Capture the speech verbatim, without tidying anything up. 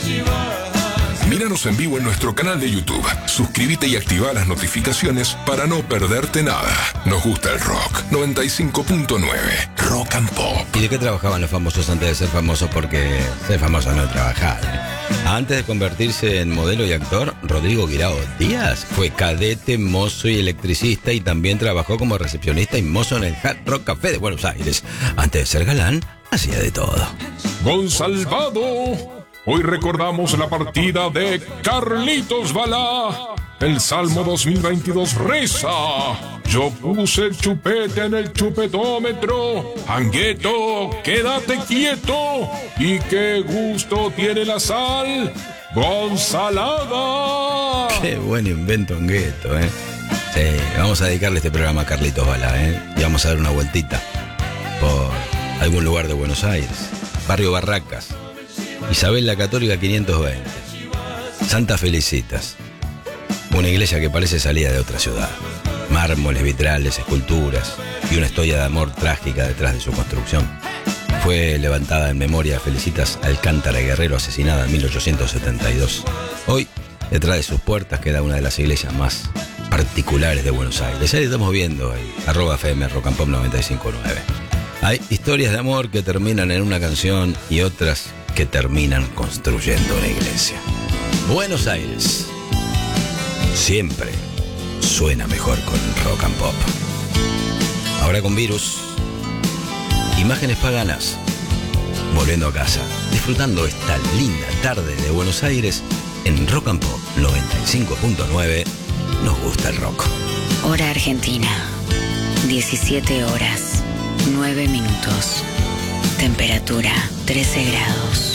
Míranos en vivo en nuestro canal de YouTube. Suscríbete y activa las notificaciones para no perderte nada. Nos gusta el rock. noventa y cinco punto nueve. Rock and Pop. ¿Y de qué trabajaban los famosos antes de ser famosos? Porque ser famoso no es trabajar, ¿eh? Antes de convertirse en modelo y actor, Rodrigo Guirao Díaz fue cadete, mozo y electricista, y también trabajó como recepcionista y mozo en el Hard Rock Café de Buenos Aires. Antes de ser galán, hacía de todo. Gonzalvado. Hoy recordamos la partida de Carlitos Balá. El Salmo dos mil veintidós reza: yo puse el chupete en el chupetómetro. Angueto, quédate quieto. Y qué gusto tiene la sal, Gonzalada. Qué buen invento, Angueto, ¿eh? Sí, vamos a dedicarle este programa a Carlitos Balá, ¿eh? Y vamos a dar una vueltita por algún lugar de Buenos Aires. Barrio Barracas, Isabel la Católica quinientos veinte, Santa Felicitas, una iglesia que parece salida de otra ciudad. Mármoles, vitrales, esculturas y una historia de amor trágica detrás de su construcción. Fue levantada en memoria de Felicitas Alcántara Guerrero, asesinada en mil ochocientos setenta y dos. Hoy, detrás de sus puertas queda una de las iglesias más particulares de Buenos Aires. Ahí estamos viendo el arroba F M Rock and Pop noventa y cinco punto nueve. Hay historias de amor que terminan en una canción y otras que terminan construyendo una iglesia. Buenos Aires siempre suena mejor con rock and pop. Ahora con Virus, Imágenes Paganas, volviendo a casa, disfrutando esta linda tarde de Buenos Aires en Rock and Pop noventa y cinco punto nueve. Nos gusta el rock. Hora Argentina, diecisiete horas, nueve minutos. Temperatura trece grados.